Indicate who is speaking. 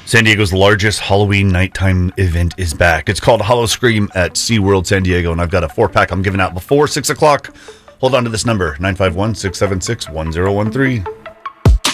Speaker 1: San Diego's largest Halloween nighttime event is back. It's called Hollow Scream at SeaWorld San Diego, and I've got a 4-pack I'm giving out before 6 o'clock. Hold on to this number, 951-676-1013.